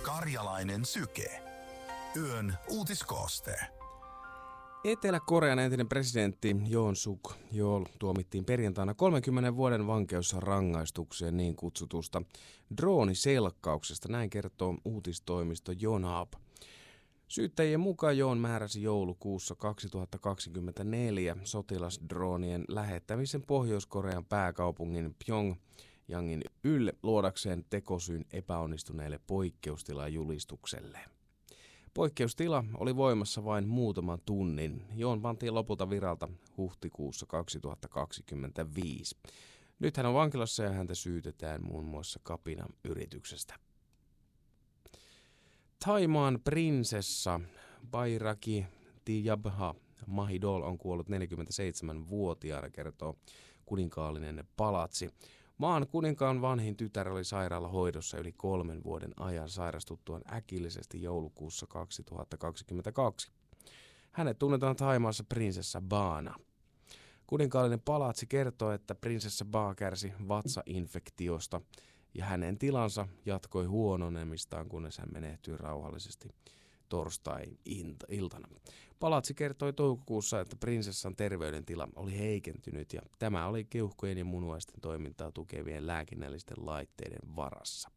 Karjalainen syke. Yön uutiskooste. Etelä-Korean entinen presidentti Yoon Suk Yeol tuomittiin perjantaina 30 vuoden vankeusrangaistukseen niin kutsutusta drooniselkkauksesta, näin kertoo uutistoimisto Yonhap. Syyttäjien mukaan Yoon määräsi joulukuussa 2024 sotilasdroonien lähettämisen Pohjois-Korean pääkaupungin Pyongyangin ylle luodakseen tekosyyn epäonnistuneelle poikkeustilajulistukselle. Poikkeustila oli voimassa vain muutaman tunnin. Yoon pantiin lopulta viralta huhtikuussa 2025. Nyt hän on vankilassa ja häntä syytetään muun muassa kapinayrityksestä. Thaimaan prinsessa Bairaki Tiyabha Mahidol on kuollut 47-vuotiaana, kertoo kuninkaallinen palatsi. Maan kuninkaan vanhin tytär oli sairaalahoidossa yli 3 vuoden ajan sairastuttuaan äkillisesti joulukuussa 2022. Hänet tunnetaan Thaimaassa prinsessa Baana. Kuninkaallinen palatsi kertoo, että prinsessa Ba kärsi vatsainfektiosta ja hänen tilansa jatkoi huononemistaan, kunnes hän menehtyi rauhallisesti torstai-iltana. Palatsi kertoi toukokuussa, että prinsessan terveydentila oli heikentynyt ja tämä oli keuhkojen ja munuaisten toimintaa tukevien lääkinnällisten laitteiden varassa.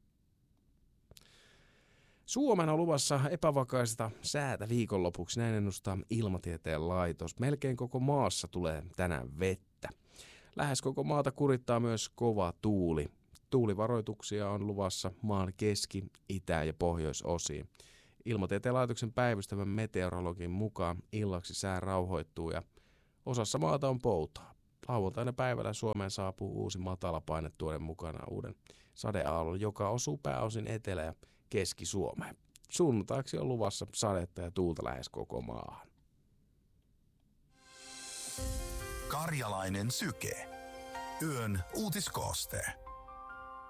Suomen on luvassa epävakaista säätä viikonlopuksi, näin ennustaa Ilmatieteen laitos. Melkein koko maassa tulee tänään vettä. Lähes koko maata kurittaa myös kova tuuli. Tuulivaroituksia on luvassa maan keski-, itä- ja pohjoisosiin. Ilmatieteen laitoksen päivystävän meteorologin mukaan illaksi sää rauhoittuu ja osassa maata on poutaa. Lauantaina päivällä Suomeen saapuu uusi matalapaine tuoden mukana uuden sadeaallon, joka osuu pääosin Etelä- ja Keski-Suomeen. Sunnuntaiksi on luvassa sadetta ja tuulta lähes koko maahan. Karjalainen syke. Yön uutiskooste.